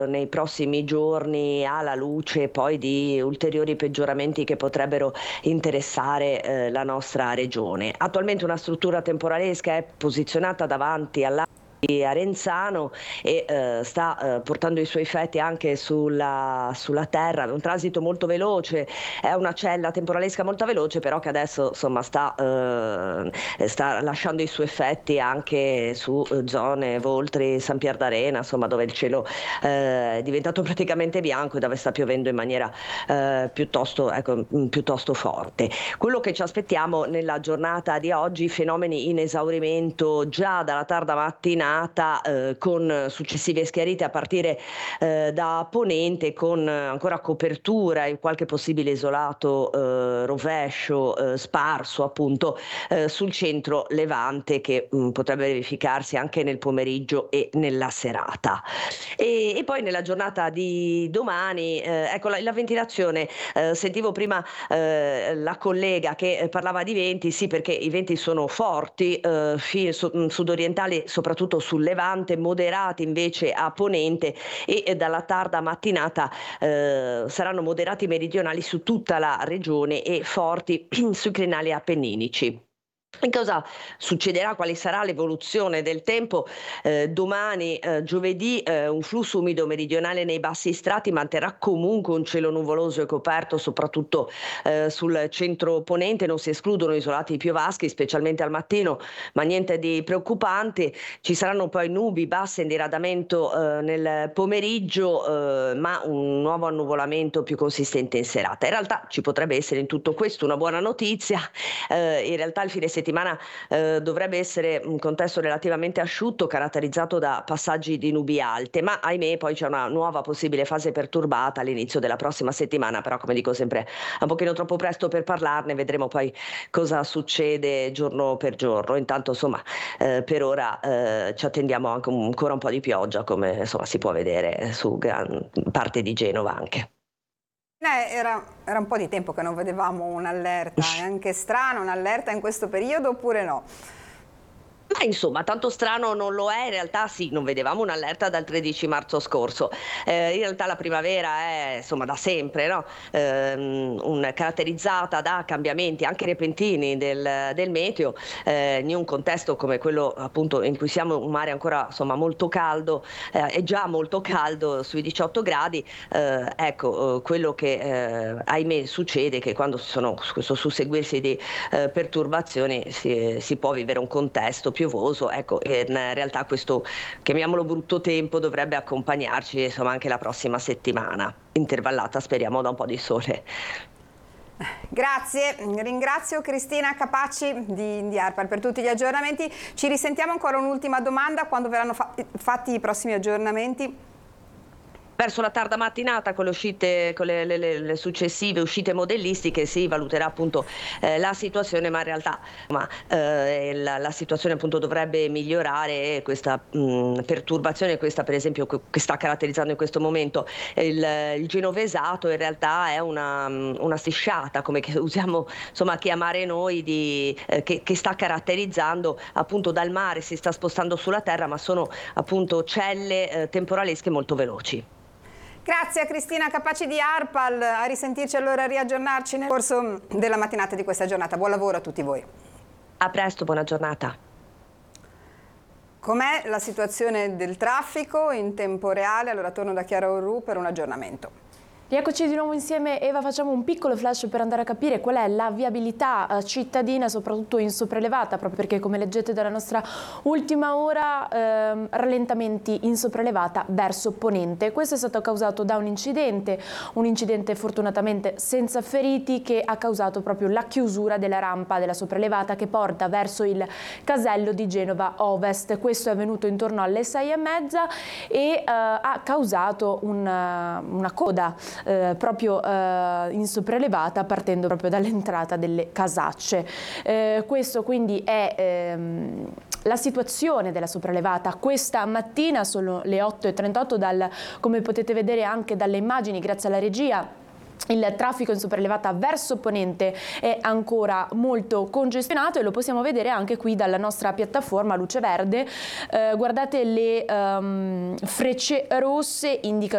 nei prossimi giorni alla luce poi di ulteriori peggioramenti che potrebbero interessare la nostra regione. Attualmente una struttura temporalesca è posizionata davanti alla di Arenzano e sta portando i suoi effetti anche sulla terra, un transito molto veloce, è una cella temporalesca molto veloce, però che adesso insomma sta lasciando i suoi effetti anche su zone Voltri, San Pier d'Arena, insomma dove il cielo è diventato praticamente bianco e dove sta piovendo in maniera piuttosto forte. Quello che ci aspettiamo nella giornata di oggi, fenomeni in esaurimento già dalla tarda mattinata, con successive schiarite a partire da ponente, con ancora copertura in qualche possibile isolato rovescio sparso appunto sul centro levante che potrebbe verificarsi anche nel pomeriggio e nella serata. E poi nella giornata di domani, ecco la ventilazione, sentivo prima la collega che parlava di venti, sì, perché i venti sono forti, sudorientali soprattutto sul levante, moderati invece a ponente e dalla tarda mattinata saranno moderati meridionali su tutta la regione e forti sui crinali appenninici. E cosa succederà? Quale sarà l'evoluzione del tempo? Domani, giovedì, un flusso umido meridionale nei bassi strati manterrà comunque un cielo nuvoloso e coperto, soprattutto sul centro ponente. Non si escludono isolati piovaschi, specialmente al mattino, ma niente di preoccupante. Ci saranno poi nubi basse in diradamento nel pomeriggio, ma un nuovo annuvolamento più consistente in serata. In realtà ci potrebbe essere in tutto questo una buona notizia. In realtà il fine settimana dovrebbe essere un contesto relativamente asciutto, caratterizzato da passaggi di nubi alte, ma ahimè poi c'è una nuova possibile fase perturbata all'inizio della prossima settimana, però come dico sempre è un pochino troppo presto per parlarne, vedremo poi cosa succede giorno per giorno. Intanto insomma per ora ci attendiamo anche ancora un po' di pioggia, come insomma si può vedere su gran parte di Genova anche. Era un po' di tempo che non vedevamo un'allerta, è anche strano un'allerta in questo periodo oppure no? Ma insomma, tanto strano non lo è, in realtà sì, non vedevamo un'allerta dal 13 marzo scorso. In realtà la primavera è insomma da sempre, no? Caratterizzata da cambiamenti anche repentini del meteo, in un contesto come quello appunto in cui siamo, un mare ancora insomma molto caldo, è già molto caldo sui 18 gradi, ecco, quello che ahimè succede è che quando ci sono questo susseguirsi di perturbazioni si può vivere un contesto piovoso, ecco, e in realtà questo, chiamiamolo brutto tempo, dovrebbe accompagnarci insomma anche la prossima settimana, intervallata speriamo da un po' di sole. Grazie, ringrazio Cristina Capaci di ARPAL per tutti gli aggiornamenti. Ci risentiamo ancora un'ultima domanda quando verranno fatti i prossimi aggiornamenti. Verso la tarda mattinata con le uscite, con le successive uscite modellistiche si valuterà appunto la situazione, ma in realtà la situazione appunto dovrebbe migliorare e questa perturbazione, questa per esempio che sta caratterizzando in questo momento il genovesato, in realtà è una strisciata, come che usiamo insomma chiamare noi, che sta caratterizzando appunto dal mare, si sta spostando sulla terra, ma sono appunto celle temporalesche molto veloci. Grazie a Cristina Capaci di ARPAL, a risentirci allora, a riaggiornarci nel corso della mattinata di questa giornata. Buon lavoro a tutti voi. A presto, buona giornata. Com'è la situazione del traffico in tempo reale? Allora torno da Chiara Orru per un aggiornamento. Rieccoci di nuovo insieme, Eva, facciamo un piccolo flash per andare a capire qual è la viabilità cittadina, soprattutto in sopraelevata, proprio perché come leggete dalla nostra ultima ora, rallentamenti in sopraelevata verso ponente. Questo è stato causato da un incidente fortunatamente senza feriti, che ha causato proprio la chiusura della rampa della sopraelevata che porta verso il casello di Genova Ovest. Questo è avvenuto intorno alle 6:30 e ha causato una coda proprio in sopraelevata, partendo proprio dall'entrata delle casacce. Questo quindi è la situazione della sopraelevata questa mattina. Sono le 8:38, come potete vedere anche dalle immagini, grazie alla regia. Il traffico in sopraelevata verso ponente è ancora molto congestionato e lo possiamo vedere anche qui dalla nostra piattaforma Luce Verde. Guardate, le frecce rosse indicano